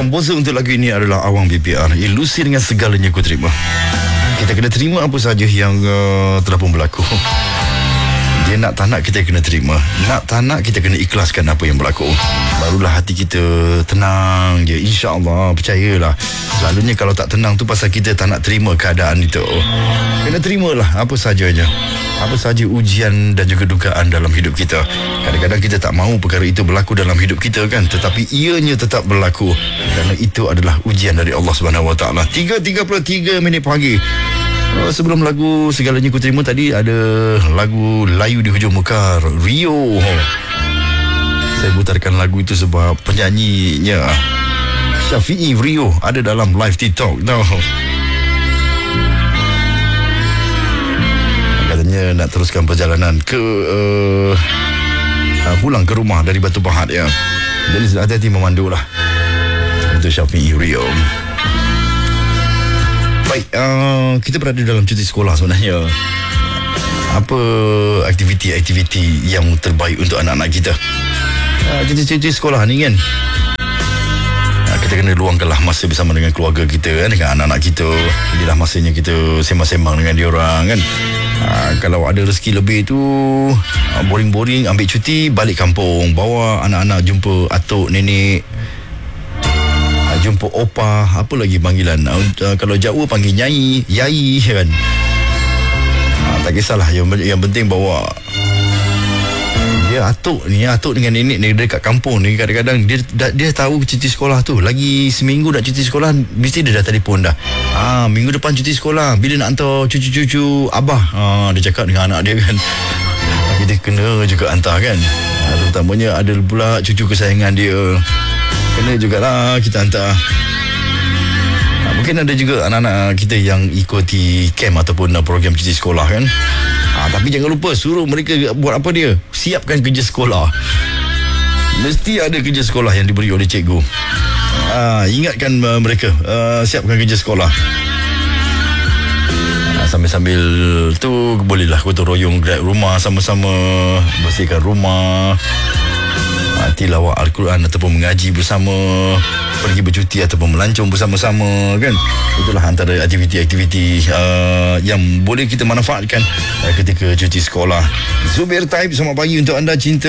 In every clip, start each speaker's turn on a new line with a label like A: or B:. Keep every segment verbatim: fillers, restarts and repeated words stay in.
A: Komposer untuk lagu ini adalah Awang B P R. Ilusi dengan segalanya ku terima. Kita kena terima apa saja yang uh, telah pun berlaku. Dia nak tak nak kita kena terima. Nak tak nak kita kena ikhlaskan apa yang berlaku. Barulah hati kita tenang je. InsyaAllah, percayalah. Selalunya kalau tak tenang tu pasal kita tak nak terima keadaan itu. Kena terimalah apa sajanya. Apa saja ujian dan juga dugaan dalam hidup kita. Kadang-kadang kita tak mahu perkara itu berlaku dalam hidup kita kan, tetapi ianya tetap berlaku kerana itu adalah ujian dari Allah Subhanahu Wa Taala. tiga tiga puluh tiga minit pagi. Uh, sebelum lagu Segalanya Ku Terima tadi ada lagu Layu di Hujung Mekar, Rio. Saya putarkan lagu itu sebab penyanyinya Syafi'i Rio ada dalam live TikTok tau. Katanya nak teruskan perjalanan ke uh, uh, pulang ke rumah dari Batu Pahat ya. Jadi hati-hati memandu lah untuk Syafi'i Rio. Baik, uh, kita berada dalam cuti sekolah sebenarnya. Apa aktiviti-aktiviti yang terbaik untuk anak-anak kita? Uh, cuti-cuti sekolah ni kan, uh, kita kena luangkanlah masa bersama dengan keluarga kita kan, dengan anak-anak kita. Inilah masanya kita sembang-sembang dengan diorang kan. Uh, kalau ada rezeki lebih tu, uh, boring-boring ambil cuti balik kampung, bawa anak-anak jumpa atuk, nenek, uh, jumpa opa, apa lagi panggilan, uh, uh, kalau Jawa panggil nyai, yai kan. uh, tak kisahlah, yang, yang penting bawa dia atuk ni, atuk dengan nenek ni dekat kampung ni. Kadang-kadang dia dia tahu cuti sekolah tu lagi seminggu nak cuti sekolah, mesti dia dah telefon dah. Ah, minggu depan cuti sekolah, bila nak hantar cucu-cucu abah, ah, dia cakap dengan anak dia kan. Kita kena juga hantar kan. Ah, terutamanya ada pula cucu kesayangan dia, kena jugalah kita hantar. Ah, mungkin ada juga anak-anak kita yang ikuti camp ataupun program cuti sekolah kan. Ha, tapi jangan lupa suruh mereka buat apa dia? Siapkan kerja sekolah. Mesti ada kerja sekolah yang diberi oleh cikgu. Ha, ingatkan uh, mereka uh, siapkan kerja sekolah. Ha, sambil-sambil tu bolehlah gotong royong grab rumah sama-sama, bersihkan rumah, ha, tilawah Al-Quran ataupun mengaji bersama, pergi bercuti ataupun melancong bersama-sama kan. Itulah antara aktiviti-aktiviti uh, yang boleh kita manfaatkan uh, ketika cuti sekolah. Zubir Taib, selamat pagi untuk anda. Cinta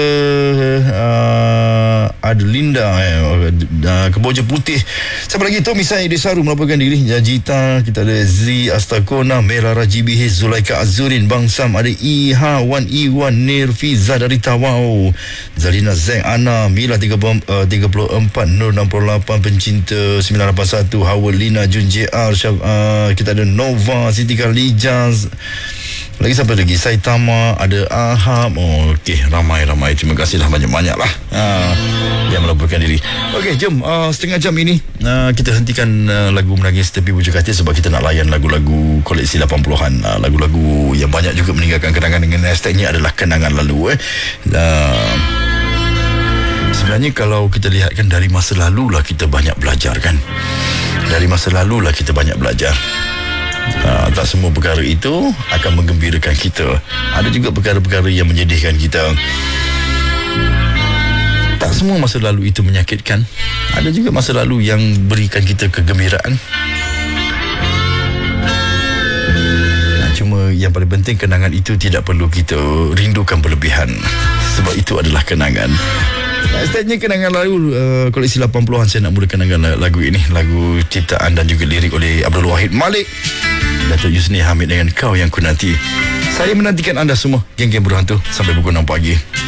A: uh, Adelinda eh, uh, Keboja Putih. Siapa lagi? Tommy Sai Desaru melaporkan diri. Jajita, kita ada Z Astakona, Mela Rajibi, Zulaika Azurin, Bang Sam, ada Iha Wan Iwan Nirfiza dari Tawau, Zalina Zeng Ana, Mila tiga puluh empat, Nur enam puluh lapan, pencinta sembilan lapan satu, Howard Lina, Jun J R, Syaf, uh, kita ada Nova, Siti Khalijaz, lagi siapa lagi? Saitama, ada Ahab. Oh, okey, ramai-ramai. Terima kasihlah banyak-banyak lah uh, yang melaporkan diri. Okey, jom uh, setengah jam ini uh, kita hentikan uh, lagu Menangis Tepi Bujur Katil sebab kita nak layan lagu-lagu koleksi lapan puluhan, uh, lagu-lagu yang banyak juga meninggalkan kenangan. Dengan hashtagnya adalah kenangan lalu eh. Uh, sebenarnya kalau kita lihatkan dari masa lalu lah kita banyak belajar kan. Dari masa lalu lah kita banyak belajar. Uh, tak semua perkara itu akan menggembirakan kita. Ada juga perkara-perkara yang menyedihkan kita. Tak semua masa lalu itu menyakitkan. Ada juga masa lalu yang berikan kita kegembiraan. Nah, cuma yang paling penting, kenangan itu tidak perlu kita rindukan berlebihan, sebab itu adalah kenangan. Hashtagnya kenangan lalu, uh, koleksi lapan puluhan. Saya nak mulakan dengan lagu ini, lagu ciptaan dan juga lirik oleh Abdul Wahid Malik, Datuk Yusni Hamid dengan Kau Yang Ku Nanti. Saya menantikan anda semua, geng-geng berhantu, sampai pukul enam pagi.